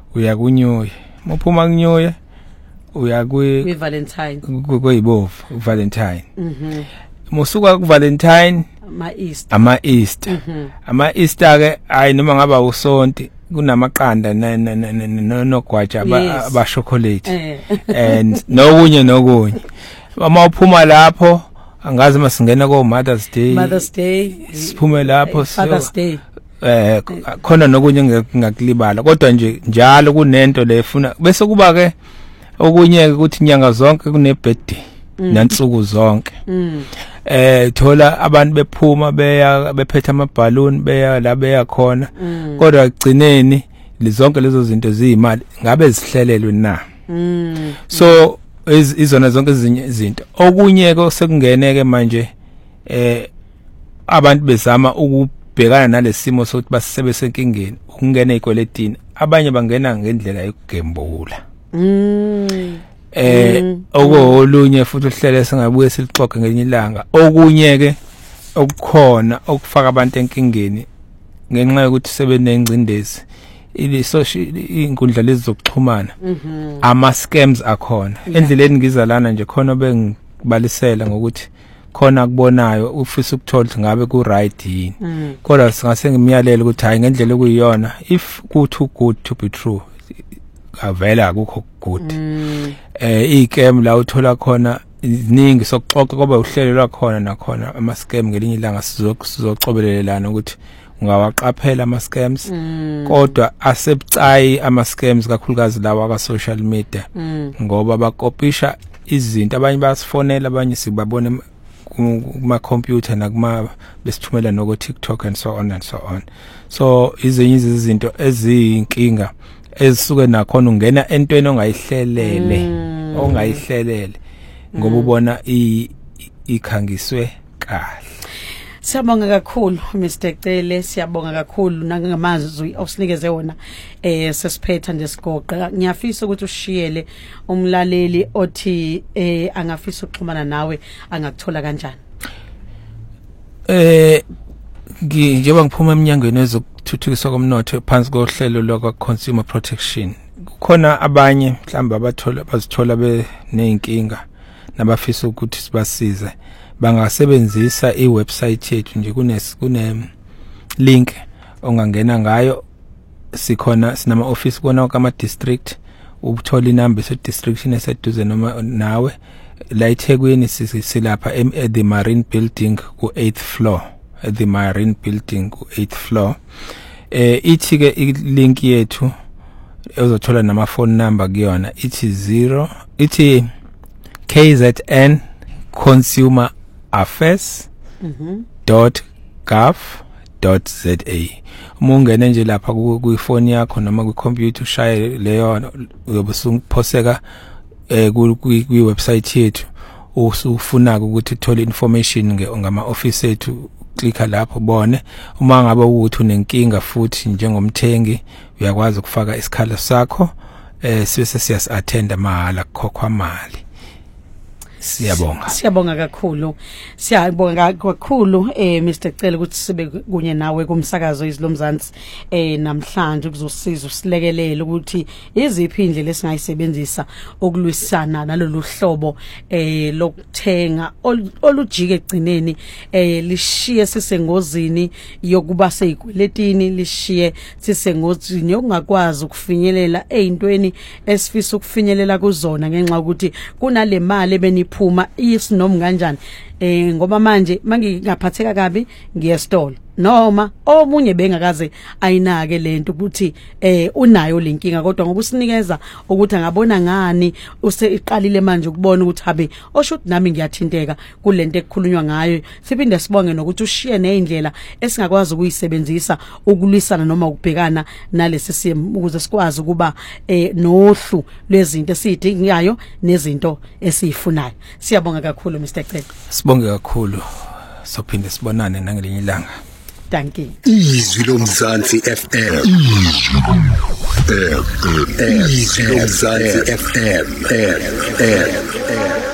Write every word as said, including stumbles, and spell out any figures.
uya kuNew Year muphuma kuNew Year uya kwi Valentine kuyibovu Valentine mhm musuka ku Valentine ama Easter ama Easter ama Easter ke hayi noma ngaba usonti kunamaqanda nogwaja aba chocolate and nokunye nokunye uma uphuma lapho angazi masingena ko Mother's Day Mother's Day siphume lapho Father's Day eh khona nokunye ngakulibala kodwa nje njalo kunento lefuna bese kuba ke okunye ukuthi inyanga zonke kune birthday nansuku zonke eh thola abantu bephuma beya bephethe amabhalloon beya la beya khona kodwa agcineni lizonke lezo zinto ziyimali ngabe zihlelelwe na so izona zonke ezinye izinto okunye ke sekungeneke manje eh abantu bezama ukubhekana nalesimo sokuthi basebe senkingeni ukungena ezikweletini abanye bangena ngendlela yokugembula mm eh okolunye futhi uhlele singabuye silixoxe ngelinye ilanga okunye ke okukhona okufaka abantu enkingeni ngenxa yokuthi sebenengcindezi ili social inkundla lezi zokuxhumana ama scams akhona endleleni ngizalana nje khona bengibalisela ngokuthi khona kubonayo ufisa ukuthola ngabe ku right yini kodwa singase ngimyalela ukuthi hayi ngendlela okuyiyona if ku too good to be true avela akukho good eh i-scam la uthola khona iningi sokuxoxa koba uhlelo lwakhona nakhona ama scam ngelinye ilanga sizocobelelana ukuthi ungawaqaphela ama scams kodwa asebucayi ama scams kakhulukazi lawa ka social media ngoba bakopisha izinto abanye basifonela abanye sibabona kuma computer nakuma besithumela noko TikTok and so on and so on so izinye izinto eziyinkinga ezisuke nakhona ungena entweni ongayihlelele ongayihlelele ngoba ubona ikhangiswe kahle. Siyabonga kakhulu Mister Cele, siyabonga kakhulu nangamazwi osinikeze wona eh sesiphetha nje sigoqa. Ngiyafisa ukuthi ushiyele umlaleli othi eh angafisa ukuxhumana nawe angakuthola kanjani. Eh ngijoba ngiphuma eminyangweni ezokuthuthukiswa komnotho phansi kohlelo lokwa consumer protection. Kukhona abanye mhlamba abathola bazithola beneyinkinga nabafisa ukuthi sibasize. Bangasebenzisa iwebsite yethu nje kune kune link ongangena ngayo sikhona sinama office kona kama district ubuthola inamba se district eseduze noma nawe la eThekwini sisilapha at the Marine Building ku eighth floor at the Marine Building ku eighth floor eh ithi ke link yethu uzothola nama phone number kuyona ithi zero ithi K Z N consumer affairs dot gov dot za umungene nje lapha ku phone yakho noma ku computer ushaye leyo uyobe usuphoseka eh ku website yethu usufuna ukuthi uthole information ngama office ethu klika lapho bone uma ngabe ukuthi unenkinga futhi njengomthengi uyakwazi ukufaka isikhala sakho eh sibe siyas attend mahala kokho amali. Siyabonga. Siyabonga kakhulu. Siyabonga kakhulu eh Mister Cele ukuthi sibe kunye nawe kumsakazo izilomzansi eh namhlanje ukuzosiza usilekelele ukuthi iziphi indlela esingayisebenzisa ukulwisana nalolu hlobo eh lokuthenga olujike egcineni eh lishiye sisengozini yokuba seyigweletini lishiye sisengozini yokungakwazi ukufinyelela ezintweni esifisa ukufinyelela kuzona ngenxa ukuthi kunale mali ebeni phuma isinoma kanjani eh ngoba manje mangingaphatheka kabi ngiyestolo noma omunye bengakaze ayinake lento ukuthi eh unayo lenkinga kodwa ngokusinikeza ukuthi angabona ngani useiqalile manje ukubona ukuthi habe oshuthi nami ngiyathinteka kulento ekukhulunywa ngayo siphinde sibonge nokuthi ushiye nezindlela esingakwazi ukuyisebenzisa ukulwisana noma ukubhekana nalesi simo ukuze sikwazi kuba eh nohlu lwezinto esizidingayo nezinto esizifunayo. Siyabonga kakhulu Mister Cele. Sibonge kakhulu sophinde sibonane nangelinye ilanga. Thank you. Izwi lomzansi F M. Izwi lomzansi F M.